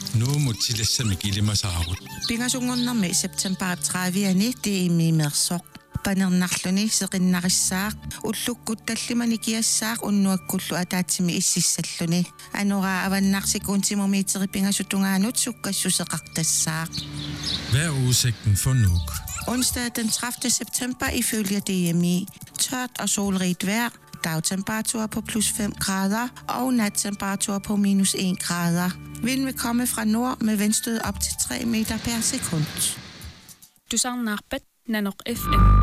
Nu må tillægge killimasaarut. Pingasungonnermi september 30 tiimi mersoq panernerluni seqinnarissaaq ullukkuttallimani kiassaaq unnuakkullu ataatsimi ississalluni anora avannarsikuntimormiiteri pingasuttungaanut sukkassuseqartassaaq. Hvad er udsigten for Nuuk? Onsdag den 30. september ifølge DMI tørt og solrigt vejr. Dagtemperatur på plus 5 grader og nattemperatur på minus 1 grader. Vind vil komme fra nord med vindstød op til 3 meter per sekund. Du savner Nanok FM.